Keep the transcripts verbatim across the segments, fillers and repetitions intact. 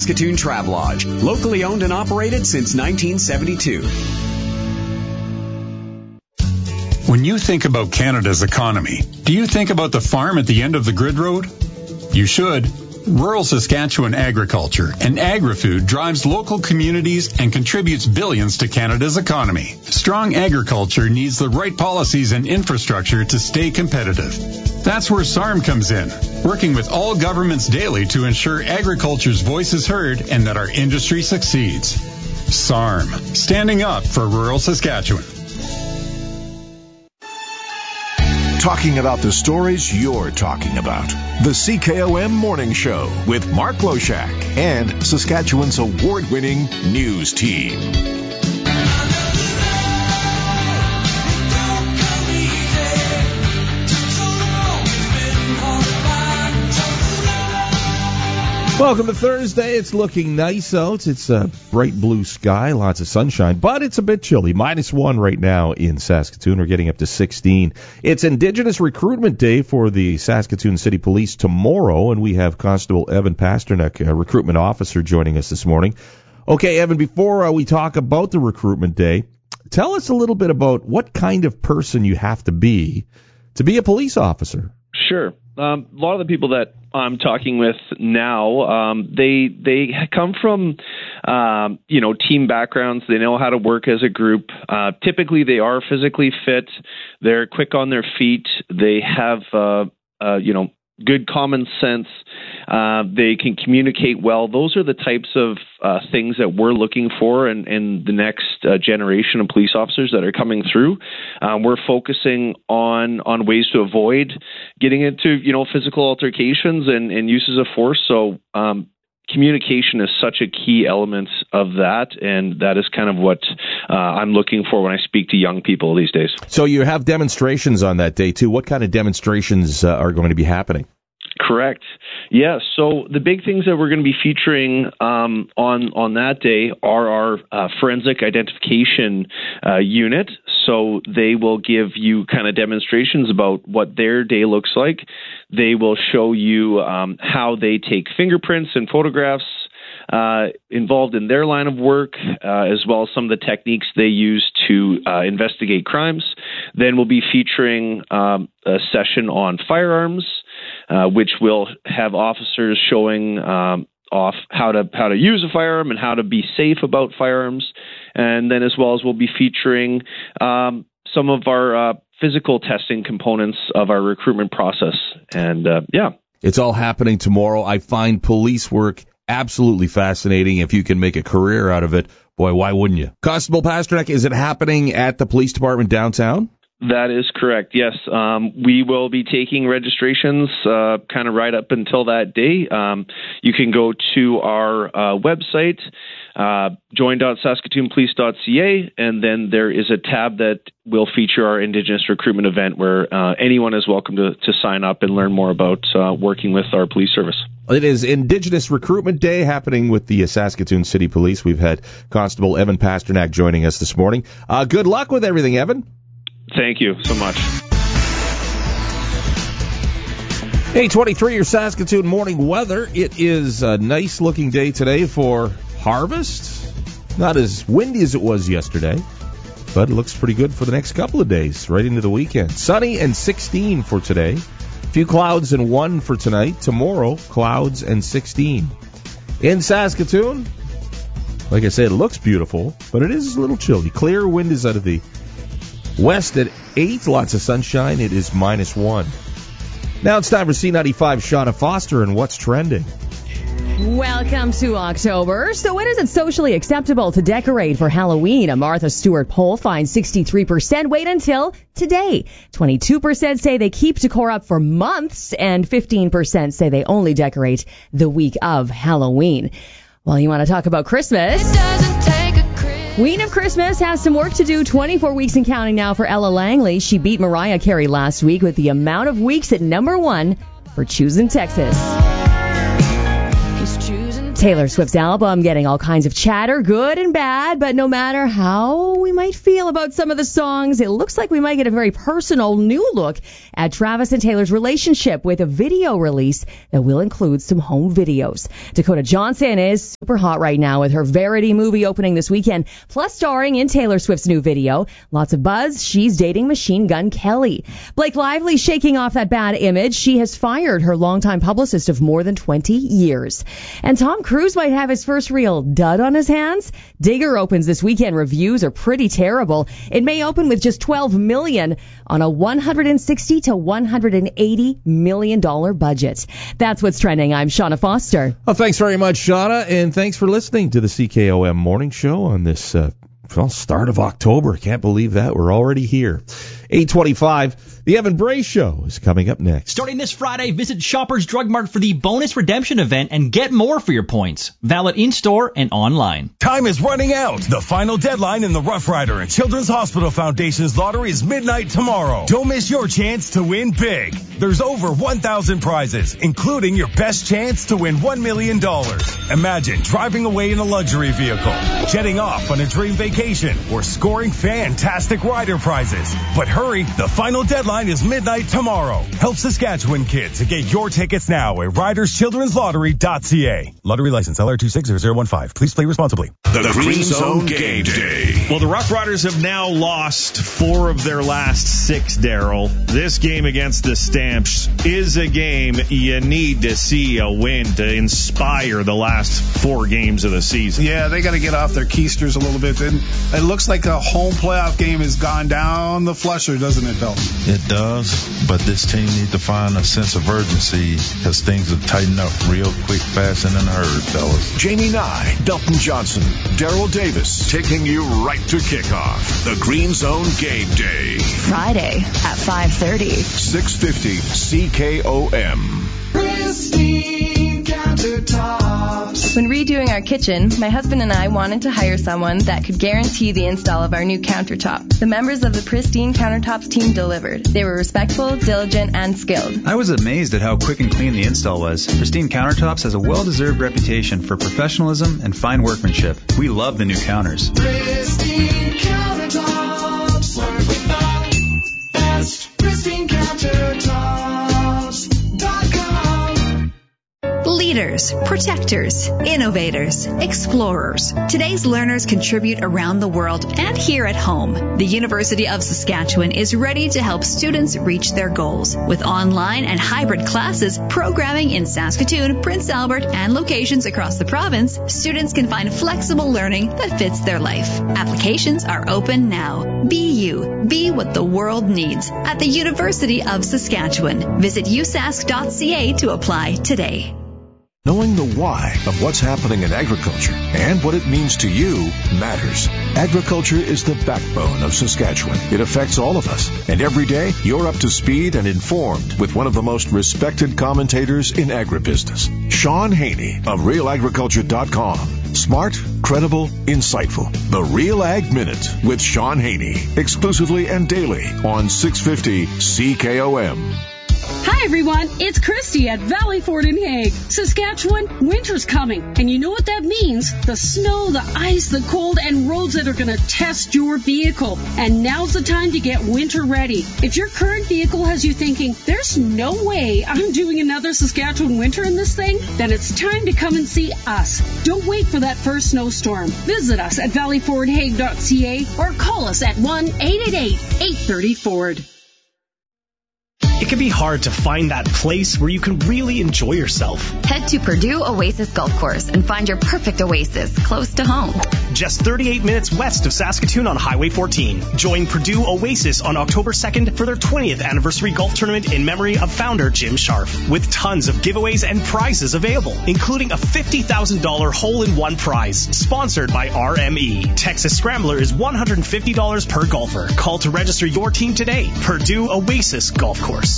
Saskatoon Travelodge, locally owned and operated since nineteen seventy-two. When you think about Canada's economy, do you think about the farm at the end of the grid road? You should. Rural Saskatchewan agriculture and agri-food drives local communities and contributes billions to Canada's economy. Strong agriculture needs the right policies and infrastructure to stay competitive. That's where S A R M comes in, working with all governments daily to ensure agriculture's voice is heard and that our industry succeeds. S A R M, standing up for rural Saskatchewan. Talking about the stories you're talking about. The C K O M Morning Show with Mark Loshak and Saskatchewan's award-winning news team. Welcome to Thursday. It's looking nice out. It's a bright blue sky, lots of sunshine, but it's a bit chilly. Minus one right now in Saskatoon. We're getting up to sixteen. It's Indigenous Recruitment Day for the Saskatoon City Police tomorrow, and we have Constable Evan Pasternak, a recruitment officer, joining us this morning. Okay, Evan, before uh, we talk about the Recruitment Day, tell us a little bit about what kind of person you have to be to be a police officer. Sure. Um, a lot of the people that I'm talking with now, um, they they come from, um, you know, team backgrounds. They know how to work as a group. Uh, typically, they are physically fit. They're quick on their feet. They have, uh, uh, you know, good common sense. Uh, they can communicate well. Those are the types of uh, things that we're looking for in, in the next uh, generation of police officers that are coming through. Um, we're focusing on on ways to avoid getting into, you know, physical altercations and, and uses of force. So um, communication is such a key element of that, and that is kind of what uh, I'm looking for when I speak to young people these days. So you have demonstrations on that day, too. What kind of demonstrations uh, are going to be happening? Correct. Yeah. So the big things that we're going to be featuring um, on on that day are our uh, forensic identification uh, unit. So they will give you kind of demonstrations about what their day looks like. They will show you um, how they take fingerprints and photographs uh, involved in their line of work, uh, as well as some of the techniques they use to uh, investigate crimes. Then we'll be featuring um, a session on firearms, uh, which will have officers showing um, off how to how to use a firearm and how to be safe about firearms. And then as well as we'll be featuring um, some of our uh, physical testing components of our recruitment process. And uh, yeah. It's all happening tomorrow. I find police work absolutely fascinating. If you can make a career out of it, boy, why wouldn't you? Constable Pasternak, is it happening at the police department downtown? That is correct, yes. Um, we will be taking registrations uh, kind of right up until that day. Um, you can go to our uh, website, uh, join dot saskatoon police dot c a, and then there is a tab that will feature our Indigenous recruitment event where uh, anyone is welcome to, to sign up and learn more about uh, working with our police service. It is Indigenous Recruitment Day happening with the Saskatoon City Police. We've had Constable Evan Pasternak joining us this morning. Uh, good luck with everything, Evan. Thank you so much. eight twenty-three, your Saskatoon morning weather. It is a nice-looking day today for harvest. Not as windy as it was yesterday, but it looks pretty good for the next couple of days, right into the weekend. Sunny and sixteen for today. A few clouds and one for tonight. Tomorrow, clouds and sixteen. In Saskatoon, like I said, it looks beautiful, but it is a little chilly. Clear wind is out of the west at eight, lots of sunshine. It is minus one. Now it's time for C ninety-five, Shauna Foster, and What's Trending. Welcome to October. So when is it socially acceptable to decorate for Halloween? A Martha Stewart poll finds sixty-three percent wait until today. twenty-two percent say they keep decor up for months, and fifteen percent say they only decorate the week of Halloween. Well, you want to talk about Christmas? It doesn't take a Queen of Christmas has some work to do. twenty-four weeks and counting now for Ella Langley. She beat Mariah Carey last week with the amount of weeks at number one for Choosing Texas. Taylor Swift's album getting all kinds of chatter, good and bad, but no matter how we might feel about some of the songs, it looks like we might get a very personal new look at Travis and Taylor's relationship with a video release that will include some home videos. Dakota Johnson is super hot right now with her Verity movie opening this weekend, plus starring in Taylor Swift's new video. Lots of buzz. She's dating Machine Gun Kelly. Blake Lively shaking off that bad image. She has fired her longtime publicist of more than twenty years. And Tom Cruise might have his first real dud on his hands. Digger opens this weekend. Reviews are pretty terrible. It may open with just twelve million dollars on a one hundred sixty to one hundred eighty million dollars budget. That's what's trending. I'm Shauna Foster. Well, thanks very much, Shauna, and thanks for listening to the C K O M Morning Show on this uh, well, start of October. Can't believe that. We're already here. eight twenty-five. The Evan Bray Show is coming up next. Starting this Friday, visit Shoppers Drug Mart for the bonus redemption event and get more for your points. Valid in-store and online. Time is running out. The final deadline in the Rough Rider and Children's Hospital Foundation's lottery is midnight tomorrow. Don't miss your chance to win big. There's over one thousand prizes, including your best chance to win one million dollars. Imagine driving away in a luxury vehicle, jetting off on a dream vacation, or scoring fantastic rider prizes. But hurry, the final deadline is midnight tomorrow. Help Saskatchewan kids to get your tickets now at riders children's lottery dot c a. Lottery license L R two six zero zero one five. Please play responsibly. The, the Green Zone Game Day. Well, the Rough Riders have now lost four of their last six, Daryl. This game against the Stamps is a game you need to see a win to inspire the last four games of the season. Yeah, they got to get off their keisters a little bit. And it looks like a home playoff game has gone down the flusher, doesn't it, Dalton? It does, but this team needs to find a sense of urgency because things have tightened up real quick, fast, and in a hurry, fellas. Jamie Nye, Belton Johnson, Daryl Davis, taking you right to kickoff. The Green Zone Game Day. Friday at five thirty. six fifty C K O M. Pristine Countertops. When redoing our kitchen, my husband and I wanted to hire someone that could guarantee the install of our new countertop. The members of the Pristine Countertops team delivered. They were respectful, diligent, and skilled. I was amazed at how quick and clean the install was. Pristine Countertops has a well-deserved reputation for professionalism and fine workmanship. We love the new counters. Pristine Countertops. Work with the best. Pristine Countertops dot com. Leaders, protectors, innovators, explorers. Today's learners contribute around the world and here at home. The University of Saskatchewan is ready to help students reach their goals. With online and hybrid classes, programming in Saskatoon, Prince Albert, and locations across the province, students can find flexible learning that fits their life. Applications are open now. Be you. Be what the world needs at the University of Saskatchewan. Visit u sask dot c a to apply today. Knowing the why of what's happening in agriculture and what it means to you matters. Agriculture is the backbone of Saskatchewan. It affects all of us. And every day, you're up to speed and informed with one of the most respected commentators in agribusiness, Sean Haney of real agriculture dot com. Smart, credible, insightful. The Real Ag Minute with Sean Haney. Exclusively and daily on six fifty C K O M. Hi everyone, it's Christy at Valley Ford in Hague. Saskatchewan, winter's coming, and you know what that means. The snow, the ice, the cold, and roads that are going to test your vehicle. And now's the time to get winter ready. If your current vehicle has you thinking, there's no way I'm doing another Saskatchewan winter in this thing, then it's time to come and see us. Don't wait for that first snowstorm. Visit us at valley ford hague dot c a or call us at one eight eight eight, eight three zero, Ford. It can be hard to find that place where you can really enjoy yourself. Head to Purdue Oasis Golf Course and find your perfect oasis close to home. Just thirty-eight minutes west of Saskatoon on Highway fourteen. Join Purdue Oasis on October second for their twentieth anniversary golf tournament in memory of founder Jim Scharf, with tons of giveaways and prizes available, including a fifty thousand dollars hole-in-one prize, sponsored by R M E. Texas Scrambler is one hundred fifty dollars per golfer. Call to register your team today. Purdue Oasis Golf Course.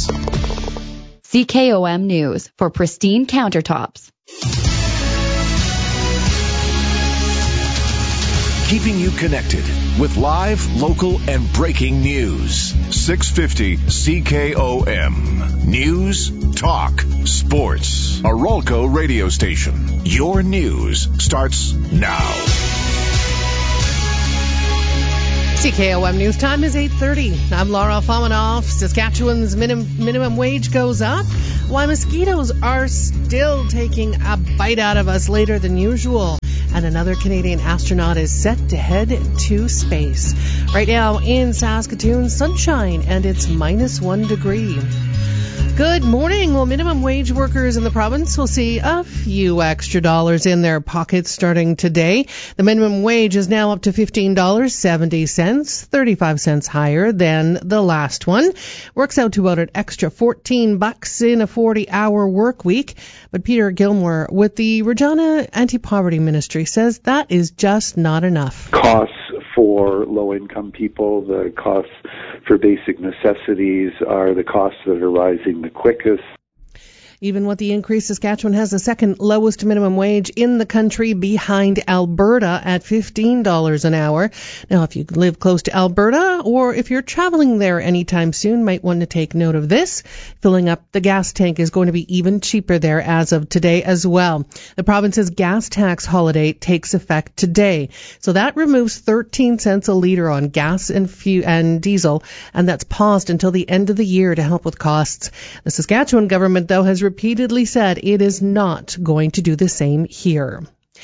C K O M News for Pristine Countertops. keeping you connected with live, local, and breaking news. six fifty C K O M. News, talk, sports. A Rolco radio station. Your news starts now. C K O M News time is eight thirty. I'm Laura Fomanoff. Saskatchewan's minim- minimum wage goes up, while mosquitoes are still taking a bite out of us later than usual. And another Canadian astronaut is set to head to space. Right now in Saskatoon, sunshine, and it's minus one degree. Good morning. Well, minimum wage workers in the province will see a few extra dollars in their pockets starting today. The minimum wage is now up to fifteen dollars and seventy cents, thirty-five cents higher than the last one. Works out to about an extra fourteen bucks in a forty-hour work week. But Peter Gilmore with the Regina Anti-Poverty Ministry says that is just not enough. Costs for low-income people, the costs for basic necessities are the costs that are rising the quickest. Even with the increase, Saskatchewan has the second lowest minimum wage in the country behind Alberta at fifteen dollars an hour. Now, if you live close to Alberta or if you're traveling there anytime soon, might want to take note of this. Filling up the gas tank is going to be even cheaper there as of today as well. The province's gas tax holiday takes effect today. So that removes thirteen cents a litre on gas and, fu- and diesel, and that's paused until the end of the year to help with costs. The Saskatchewan government, though, has repeatedly said it is not going to do the same here.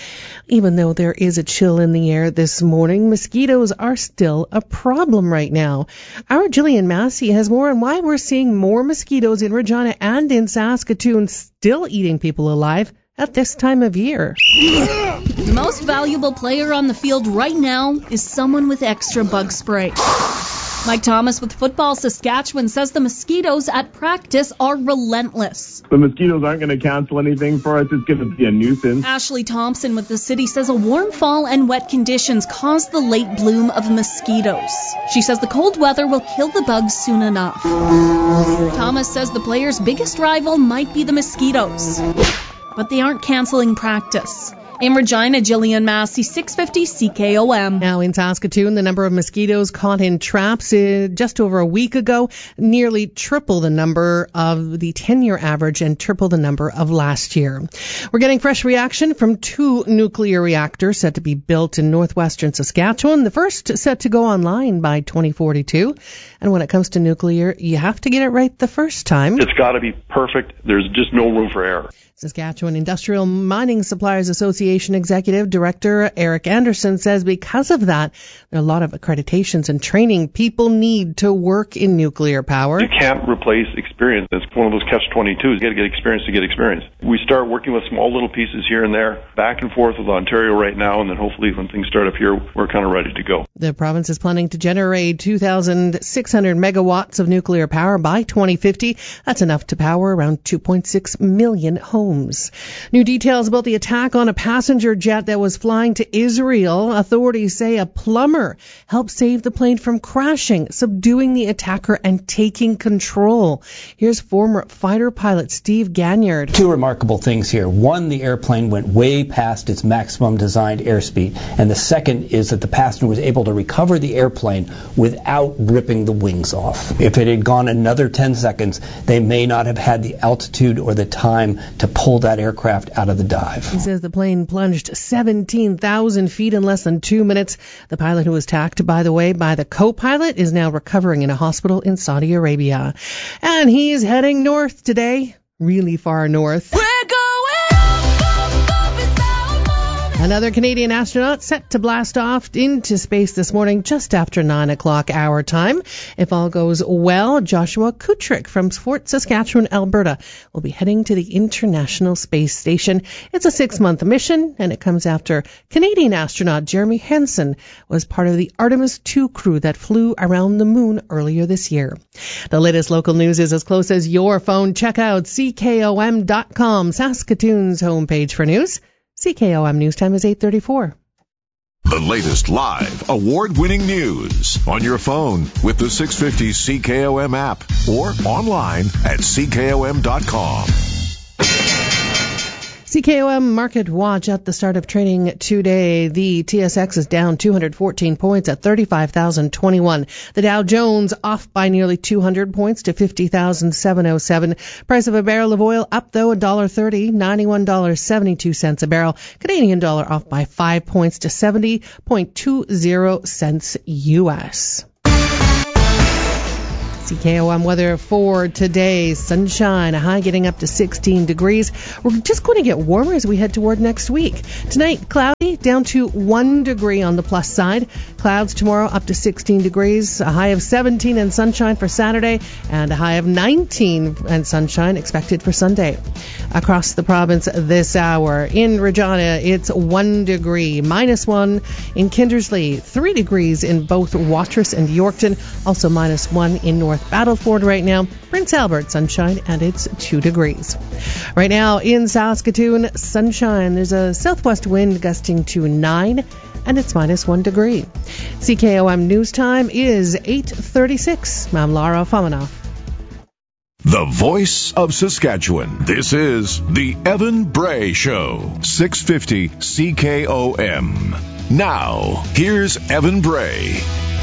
Even though there is a chill in the air this morning, mosquitoes are still a problem right now. Our Jillian Massey has more on why we're seeing more mosquitoes in Regina and in Saskatoon still eating people alive at this time of year. The most valuable player on the field right now is someone with extra bug spray. Mike Thomas with Football Saskatchewan says the mosquitoes at practice are relentless. The mosquitoes aren't going to cancel anything for us. It's going to be a nuisance. Ashley Thompson with the city says a warm fall and wet conditions caused the late bloom of mosquitoes. She says the cold weather will kill the bugs soon enough. Thomas says the players' biggest rival might be the mosquitoes, but they aren't canceling practice. In Regina, Jillian Massey, six fifty C K O M. Now in Saskatoon, the number of mosquitoes caught in traps uh, just over a week ago nearly triple the number of the ten-year average and triple the number of last year. We're getting fresh reaction from two nuclear reactors set to be built in northwestern Saskatchewan. The first set to go online by twenty forty-two. And when it comes to nuclear, you have to get it right the first time. It's got to be perfect. There's just no room for error. Saskatchewan Industrial Mining Suppliers Association Executive Director Eric Anderson says because of that, there are a lot of accreditations and training people need to work in nuclear power. You can't replace experience. It's one of those catch twenty-twos. You got to get experience to get experience. We start working with small little pieces here and there, back and forth with Ontario right now, and then hopefully when things start up here, we're kind of ready to go. The province is planning to generate two thousand six hundred megawatts of nuclear power by twenty fifty. That's enough to power around two point six million homes. New details about the attack on a passenger jet that was flying to Israel. Authorities say a plumber helped save the plane from crashing, subduing the attacker and taking control. Here's former fighter pilot Steve Ganyard. Two remarkable things here. One, the airplane went way past its maximum designed airspeed. And the second is that the passenger was able to recover the airplane without ripping the wings off. If it had gone another ten seconds, they may not have had the altitude or the time to pull that aircraft out of the dive. He says the plane plunged seventeen thousand feet in less than two minutes. The pilot who was attacked, by the way, by the co-pilot is now recovering in a hospital in Saudi Arabia. And he's heading north today, really far north. We're going Another Canadian astronaut set to blast off into space this morning just after nine o'clock our time. If all goes well, Joshua Kutrick from Fort Saskatchewan, Alberta, will be heading to the International Space Station. It's a six-month mission, and it comes after Canadian astronaut Jeremy Henson was part of the Artemis two crew that flew around the moon earlier this year. The latest local news is as close as your phone. Check out C K O M dot com, Saskatoon's homepage for news. C K O M News Time is eight thirty-four. The latest live, award-winning news on your phone with the six fifty C K O M app or online at C K O M dot com. C K O M Market Watch at the start of trading today. The T S X is down two hundred fourteen points at thirty-five thousand twenty-one. The Dow Jones off by nearly two hundred points to fifty thousand seven hundred seven. Price of a barrel of oil up, though, one dollar thirty, ninety-one dollars and seventy-two cents a barrel. Canadian dollar off by five points to seventy point two zero cents U S. C K O M weather for today. Sunshine, a high getting up to sixteen degrees. We're just going to get warmer as we head toward next week. Tonight, cloudy, down to one degree on the plus side. Clouds tomorrow up to sixteen degrees. A high of seventeen and sunshine for Saturday, and a high of nineteen and sunshine expected for Sunday. Across the province this hour. In Regina, it's one degree, minus one in Kindersley, three degrees in both Watrous and Yorkton, also minus one in North Battleford right now. Prince Albert, sunshine, and it's two degrees. Right now in Saskatoon, sunshine. There's a southwest wind gusting to nine, and it's minus one degree. C K O M News Time is eight thirty-six. I'm Lara Famanoff. The voice of Saskatchewan. This is the Evan Bray Show. six fifty C K O M. Now, here's Evan Bray.